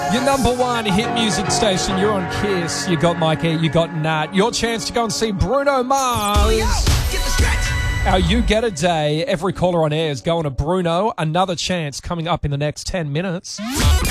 Your number one hit music station. You're on Kiss. You got Mikey. You got Nat. Your chance to go and see Bruno Mars. Our You Get a Day. Every caller on air is going to Bruno. Another chance coming up in the next 10 minutes.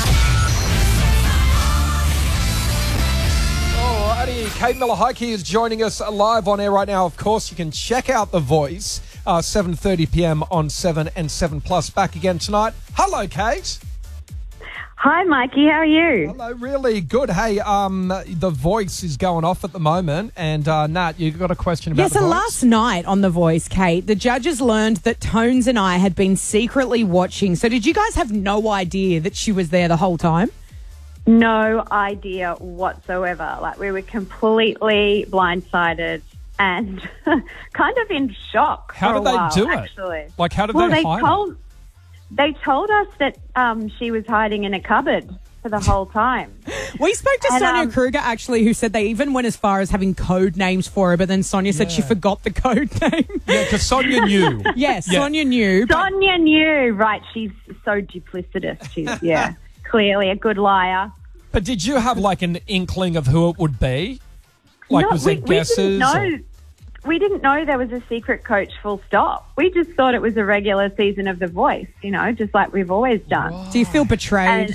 Alrighty, Kate Miller-Heike is joining us live on air right now. Of course, you can check out The Voice, 7:30 p.m. on 7 and 7 Plus. Back again tonight. Hello, Kate. Hi, Mikey. How are you? Hello, really good. Hey, The Voice is going off at the moment, and Nat, you got a question about The Voice? Last night on The Voice, Kate, the judges learned that Tones and I had been secretly watching. So did you guys have no idea that she was there the whole time? No idea whatsoever. Like, we were completely blindsided and kind of in shock. How did they do it? Actually. Like, how did they hide it? They told us that she was hiding in a cupboard for the whole time. We spoke to Sonia Kruger, actually, who said they even went as far as having code names for her, but then Sonia said she forgot the code name. Yeah, because Sonia knew. Yes, yeah. Sonia knew. Sonia knew, right. She's so duplicitous. She's, clearly a good liar. But did you have, like, an inkling of who it would be? Like, no, was there guesses? We didn't know there was a secret coach, full stop. We just thought it was a regular season of The Voice, just like we've always done. Wow. Do you feel betrayed?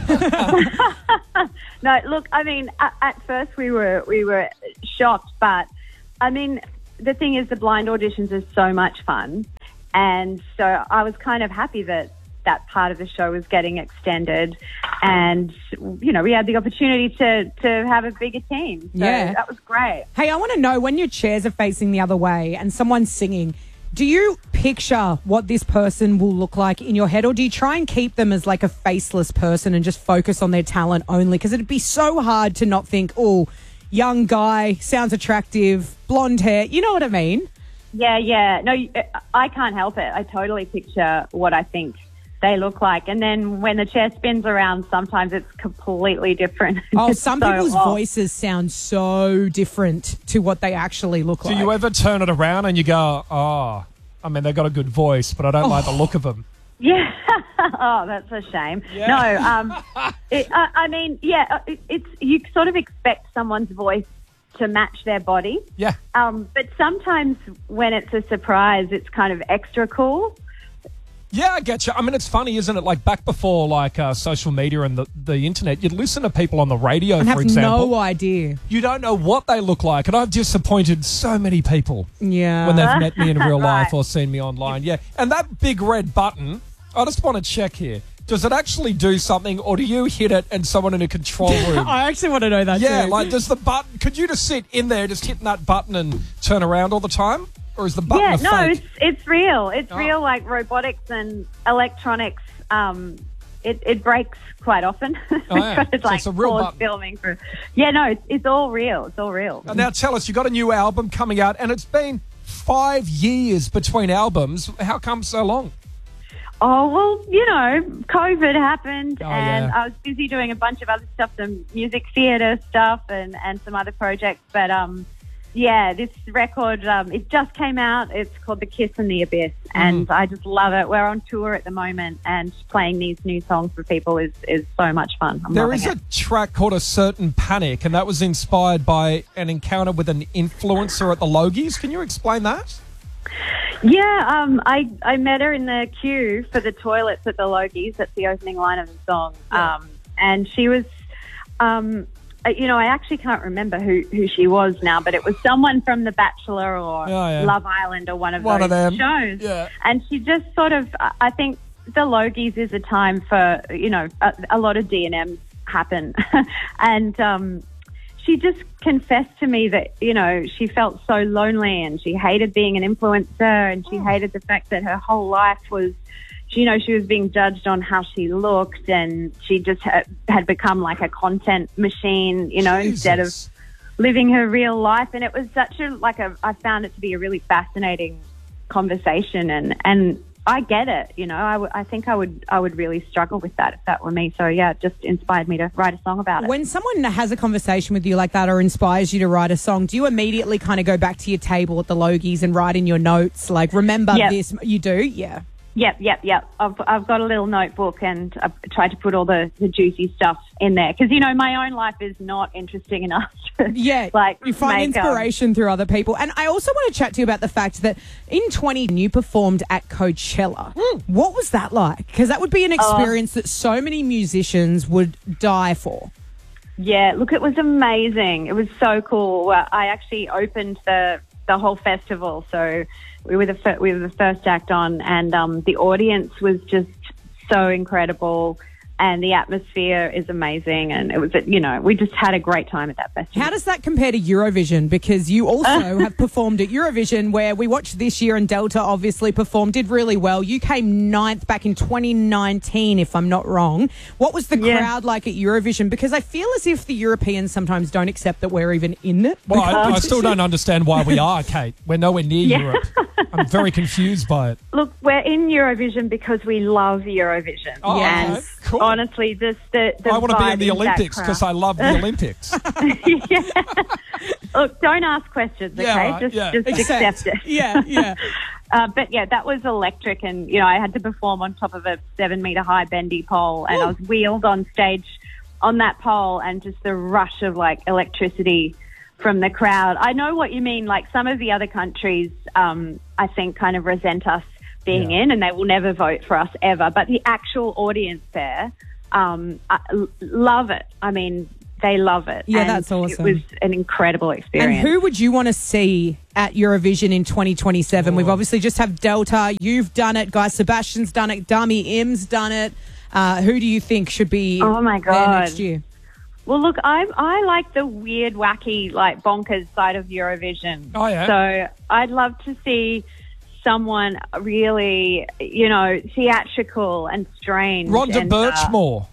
No, look, I mean, at first we were shocked, but, I mean, the thing is the blind auditions are so much fun, and so I was kind of happy that part of the show was getting extended, and we had the opportunity to have a bigger team. So that was great. Hey, I want to know, when your chairs are facing the other way and someone's singing, do you picture what this person will look like in your head, or do you try and keep them as like a faceless person and just focus on their talent only? Because it'd be so hard to not think, oh, young guy, sounds attractive, blonde hair, you know what I mean? Yeah. No, I can't help it. I totally picture what I think they look like, and then when the chair spins around, sometimes it's completely different. Oh, some people's voices sound so different to what they actually look like. Do you ever turn it around and you go, oh, I mean, they've got a good voice, but I don't like the look of them? Yeah. Oh, that's a shame. Yeah. No, it's you sort of expect someone's voice to match their body. Yeah. But sometimes when it's a surprise, it's kind of extra cool. Yeah, I get you. I mean, it's funny, isn't it? Like, back before, social media and the internet, you'd listen to people on the radio, for example. I have no idea. You don't know what they look like. And I've disappointed so many people when they've met me in real life or seen me online. Yeah. And that big red button, I just want to check here. Does it actually do something, or do you hit it and someone in a control room? I actually want to know that, too. like, does the button... Could you just sit in there just hitting that button and turn around all the time? Or is the button fake? It's real. It's real, like robotics and electronics. It breaks quite often. Oh, yeah. It's a real button. Filming for. Yeah, no, it's all real. It's all real. Now tell us, you got a new album coming out, and it's been 5 years between albums. How come so long? Oh, well, COVID happened, I was busy doing a bunch of other stuff, some music theatre stuff and some other projects, but this record, it just came out. It's called The Kiss and the Abyss, and I just love it. We're on tour at the moment, and playing these new songs for people is so much fun. There is a track called A Certain Panic, and that was inspired by an encounter with an influencer at the Logies. Can you explain that? Yeah, I met her in the queue for the toilets at the Logies. That's the opening line of the song. Yeah. And she was... I actually can't remember who she was now, but it was someone from The Bachelor or Love Island or one of those shows. Yeah. And she just sort of, I think the Logies is a time for, a lot of D&Ms happen. And she just confessed to me that, she felt so lonely and she hated being an influencer and she hated the fact that her whole life was, she was being judged on how she looked, and she just had become like a content machine, instead of living her real life. And it was such I found it to be a really fascinating conversation, and I get it, I think I would really struggle with that if that were me. So yeah, it just inspired me to write a song about it. When someone has a conversation with you like that or inspires you to write a song, do you immediately kind of go back to your table at the Logies and write in your notes, like, remember this? You do? Yeah. Yep. I've got a little notebook and I've tried to put all the juicy stuff in there because, my own life is not interesting enough to, you find inspiration through other people. And I also want to chat to you about the fact that in 2020 you performed at Coachella. What was that like? Because that would be an experience that so many musicians would die for. Yeah, look, it was amazing. It was so cool. I actually opened the whole festival, so we were the first act on, and the audience was just so incredible, and the atmosphere is amazing, and it was, we just had a great time at that festival. How does that compare to Eurovision? Because you also have performed at Eurovision, where we watched this year, and Delta obviously performed, did really well. You came 9th back in 2019, if I'm not wrong. What was the crowd like at Eurovision? Because I feel as if the Europeans sometimes don't accept that we're even in it. Well, I still don't understand why we are, Kate. We're nowhere near Europe. I'm very confused by it. Look, we're in Eurovision because we love Eurovision. Oh, and okay. Cool. Honestly, the I want to be in the vibe Olympics because I love the Olympics. Look, don't ask questions, okay? Just accept it. Yeah. But that was electric, and I had to perform on top of a 7-meter high bendy pole, and I was wheeled on stage on that pole, and just the rush of electricity from the crowd. I know what you mean. Like some of the other countries, I think, kind of resent us being in, and they will never vote for us ever. But the actual audience there love it. I mean, they love it. Yeah, and that's awesome. It was an incredible experience. And who would you want to see at Eurovision in 2027? We've obviously just have Delta. You've done it. Guy Sebastian's done it. Dami Im's done it. Who do you think should be there next year? Well, look, I like the weird, wacky, bonkers side of Eurovision. Oh, yeah. So I'd love to see someone really, theatrical and strange. Rhonda Birchmore.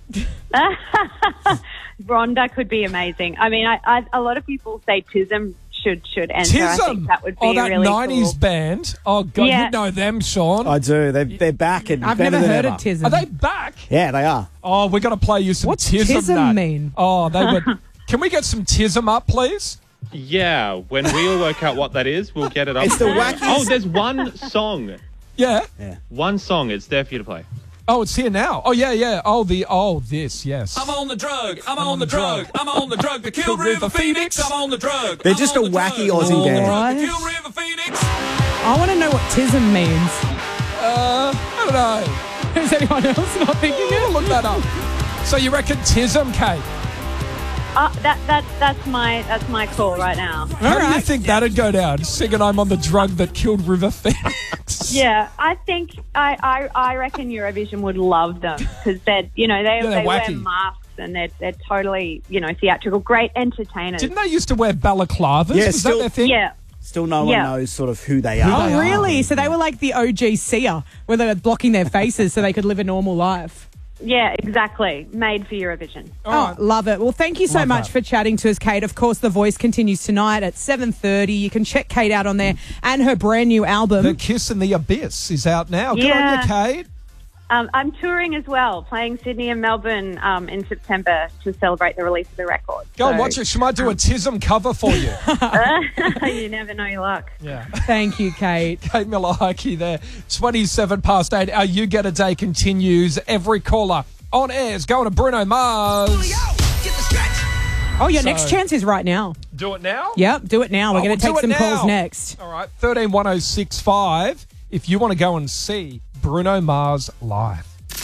Rhonda could be amazing. I mean, a lot of people say TISM should enter. TISM? I think that would be that really 90s cool. band. Oh, God, you know them, Sean. I do. They're back and I've better never than heard ever. of TISM. Are they back? Yeah, they are. Oh, we're going to play you some What's TISM. TISM mean? Oh, they would. Can we get some TISM up, please? Yeah, when we all work out what that is, we'll get it up. It's the wackiest. Oh, there's one song. Yeah. One song. It's there for you to play. Oh, it's here now. Oh, yeah. This, yes. I'm on the drug. I'm on the drug. I'm on the drug. The Kill River Phoenix. I'm on the drug. They're just a wacky Aussie band. What? The Kill River Phoenix. I want to know what TISM means. I don't know. Is anyone else not thinking it? Look that up. So you reckon TISM, Kate? That's my call right now. How do you think that'd go down? Singing "I'm on the drug that killed River Phoenix." Yeah, I think I reckon Eurovision would love them because they wear wacky. masks and they're totally theatrical, great entertainers. Didn't they used to wear balaclavas? Yeah, Was that their thing? Yeah. Still no one knows sort of who they are. Oh, really? So they were like the OG Sia, where they were blocking their faces so they could live a normal life. Yeah, exactly. Made for Eurovision. Oh, love it. Well, thank you so much for chatting to us, Kate. Of course, The Voice continues tonight at 7:30. You can check Kate out on there and her brand new album. The Kiss in the Abyss is out now. Good on you, Kate. I'm touring as well, playing Sydney and Melbourne in September to celebrate the release of the record. Go and watch it. She might do a TISM cover for you. You never know your luck. Yeah. Thank you, Kate. Kate Miller-Heidke there. 8:27. Our You Get a Day continues. Every caller on air is going to Bruno Mars. Oh, your next chance is right now. Do it now? Yep, do it now. We're going to take some calls next. All right, 131065. If you want to go and see Bruno Mars live.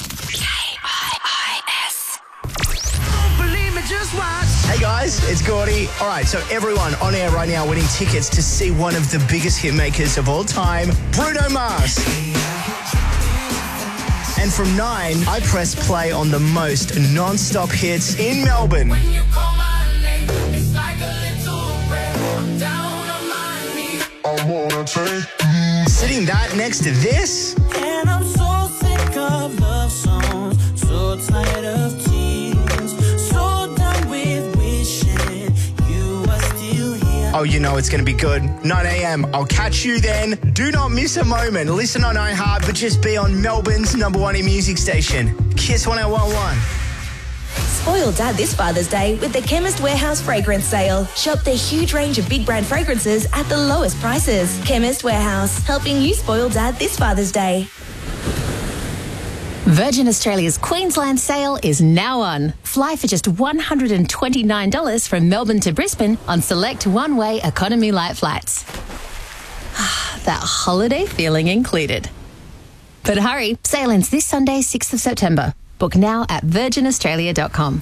KIIS. Hey guys, it's Gordy. All right, so everyone on air right now winning tickets to see one of the biggest hit makers of all time, Bruno Mars. And from 9, I press play on the most non-stop hits in Melbourne. Sitting that next to this. And I'm so sick of love songs, so tired of tears, so done with wishing you were still here. Oh, you know it's going to be good. 9 a.m. I'll catch you then. Do not miss a moment. Listen on iHeart, but just be on Melbourne's #1 music station. Kiss 1011. Spoil Dad this Father's Day with the Chemist Warehouse fragrance sale. Shop their huge range of big brand fragrances at the lowest prices. Chemist Warehouse, helping you spoil Dad this Father's Day. Virgin Australia's Queensland sale is now on. Fly for just $129 from Melbourne to Brisbane on select one-way economy light flights. That holiday feeling included. But hurry, sale ends this Sunday, 6th of September. Book now at virginaustralia.com.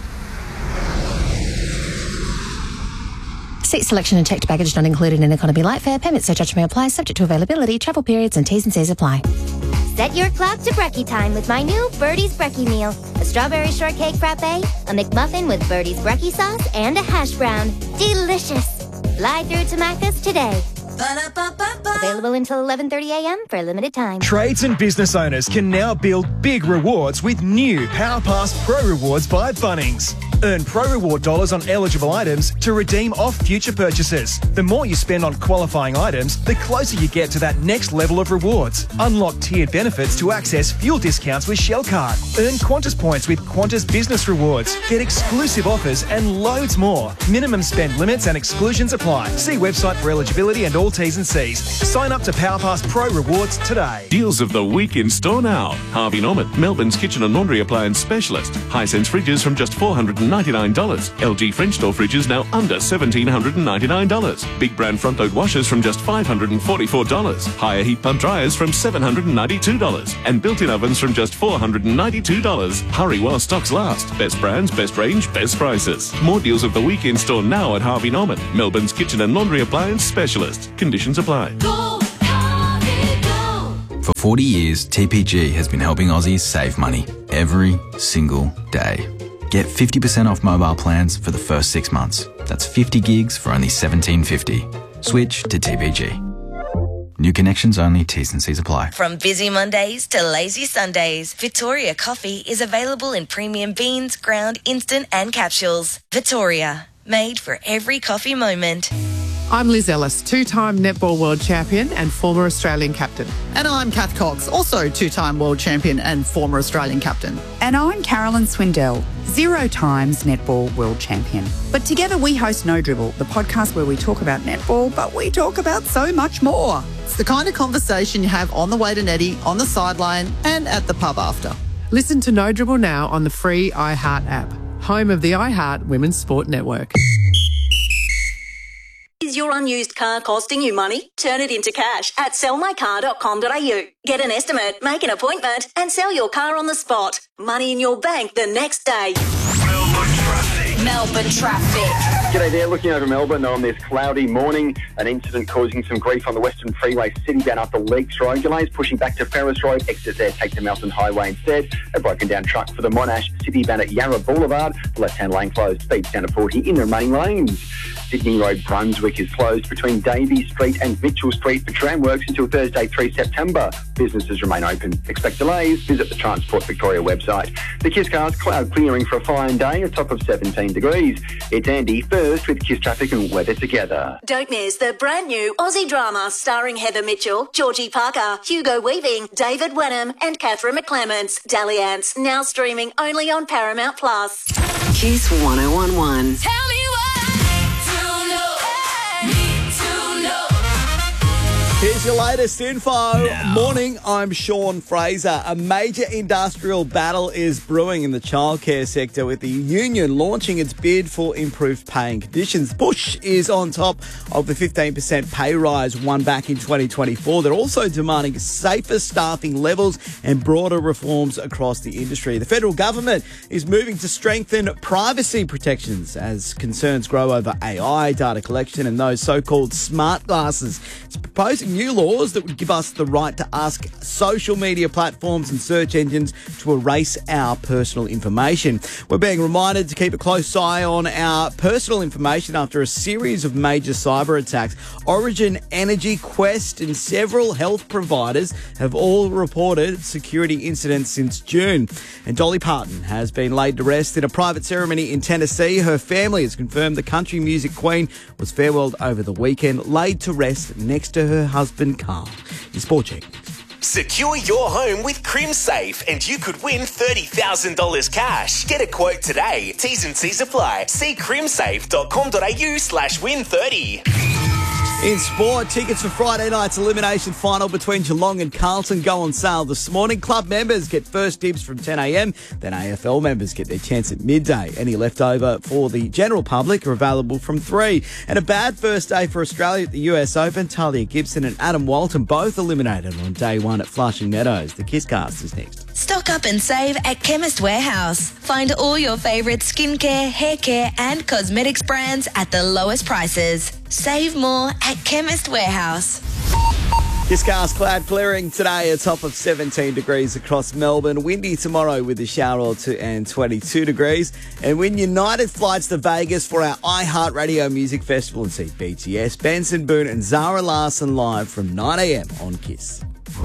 Seat selection and checked baggage not included in economy light fare. Payment surcharge may apply, subject to availability, travel periods and T's and C's apply. Set your clock to brekkie time with my new Birdie's Brekkie meal. A strawberry shortcake frappe, a McMuffin with Birdie's Brekkie sauce, and a hash brown. Delicious. Fly through to Macca's today. Available until 11:30 a.m. for a limited time. Trades and business owners can now build big rewards with new PowerPass Pro Rewards by Bunnings. Earn Pro Reward dollars on eligible items to redeem off future purchases. The more you spend on qualifying items, the closer you get to that next level of rewards. Unlock tiered benefits to access fuel discounts with Shell Card. Earn Qantas points with Qantas Business Rewards. Get exclusive offers and loads more. Minimum spend limits and exclusions apply. See website for eligibility and all T's and C's. Sign up to PowerPass Pro Rewards today. Deals of the week in store now. Harvey Norman, Melbourne's kitchen and laundry appliance specialist. Hisense fridges from just $499. LG French door fridges now under $1,799. Big brand front load washers from just $544. Higher heat pump dryers from $792. And built-in ovens from just $492. Hurry while stocks last. Best brands, best range, best prices. More deals of the week in store now at Harvey Norman, Melbourne's kitchen and laundry appliance specialist. Conditions apply. For 40 years, TPG has been helping Aussies save money every single day. Get 50% off mobile plans for the first 6 months. That's 50 gigs for only $17.50. Switch to TPG. New connections only, T's and C's apply. From busy Mondays to lazy Sundays, Victoria Coffee is available in premium beans, ground, instant and capsules. Victoria, made for every coffee moment. I'm Liz Ellis, two-time netball world champion and former Australian captain. And I'm Kath Cox, also two-time world champion and former Australian captain. And I'm Carolyn Swindell, 0 times netball world champion. But together we host No Dribble, the podcast where we talk about netball, but we talk about so much more. It's the kind of conversation you have on the way to netty, on the sideline and at the pub after. Listen to No Dribble now on the free iHeart app, home of the iHeart Women's Sport Network. Is your unused car costing you money? Turn it into cash at sellmycar.com.au. Get an estimate, make an appointment and sell your car on the spot. Money in your bank the next day. Melbourne traffic. G'day there, looking over Melbourne on this cloudy morning. An incident causing some grief on the Western Freeway City down after Leeks Road. Delays pushing back to Ferris Road. Exit there, take the Melton Highway instead. A broken down truck for the Monash City bound at Yarra Boulevard. The left-hand lane closed. Speeds down to 40 in the remaining lanes. Sydney Road Brunswick is closed between Davey Street and Mitchell Street for tram works until Thursday 3 September. Businesses remain open. Expect delays. Visit the Transport Victoria website. The Kiss Cars cloud clearing for a fine day, a top of 17 degrees. It's Andy first with Kiss Traffic and weather together. Don't miss the brand new Aussie drama starring Heather Mitchell, Georgie Parker, Hugo Weaving, David Wenham and Catherine McClements. Dalliance, now streaming only on Paramount Plus. Kiss 1011. Tell me what Here's your latest info. Morning, I'm Sean Fraser. A major industrial battle is brewing in the childcare sector with the union launching its bid for improved pay and conditions. Bush is on top of the 15% pay rise won back in 2024. They're also demanding safer staffing levels and broader reforms across the industry. The federal government is moving to strengthen privacy protections as concerns grow over AI, data collection and those so-called smart glasses. It's proposing new laws that would give us the right to ask social media platforms and search engines to erase our personal information. We're being reminded to keep a close eye on our personal information after a series of major cyber attacks. Origin Energy, Quest and several health providers have all reported security incidents since June. And Dolly Parton has been laid to rest in a private ceremony in Tennessee. Her family has confirmed the country music queen was farewelled over the weekend, laid to rest next to her husband Carl. In Sport Check. Secure your home with CrimSafe and you could win $30,000 cash. Get a quote today. T's and C's apply. See crimsafe.com.au/win30. In sport, tickets for Friday night's elimination final between Geelong and Carlton go on sale this morning. Club members get first dibs from 10 a.m, then AFL members get their chance at midday. Any leftover for the general public are available from 3. And a bad first day for Australia at the US Open. Talia Gibson and Adam Walton both eliminated on day 1 at Flushing Meadows. The Kisscast is next. Stock up and save at Chemist Warehouse. Find all your favourite skincare, hair care and cosmetics brands at the lowest prices. Save more at Chemist Warehouse. Kisscast cloud clearing today, a top of 17 degrees across Melbourne. Windy tomorrow with a shower or two and 22 degrees. And win United flights to Vegas for our iHeartRadio Music Festival and see BTS, Benson Boone and Zara Larsson live from 9 a.m. on Kiss.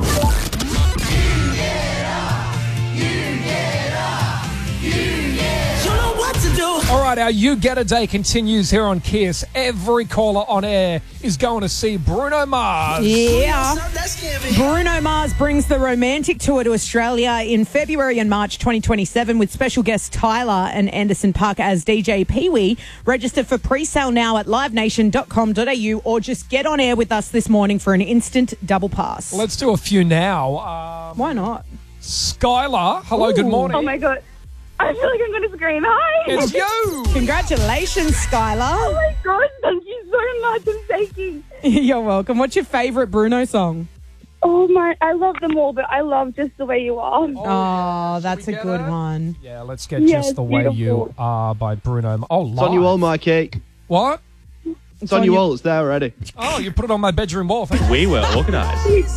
All right, our You Get a Day continues here on Kiss. Every caller on air is going to see Bruno Mars. Yeah. Bruno Mars brings the romantic tour to Australia in February and March 2027 with special guests Tyler and Anderson .Paak as DJ Pee-wee. Register for pre-sale now at livenation.com.au or just get on air with us this morning for an instant double pass. Let's do a few now. Why not? Skylar, hello, good morning. Oh, my God. I feel like I'm going to scream. Hi. It's you. Congratulations, Skylar. Oh, my God. Thank you so much. I'm shaking. You're welcome. What's your favourite Bruno song? Oh, my. I love them all, but I love Just the Way You Are. Oh, that's a good one. Yeah, let's get Just the Way You Are by Bruno. Oh, It's on your wall, Mikey. What? It's on your wall. It's there already. Oh, you put it on my bedroom wall. We were organised.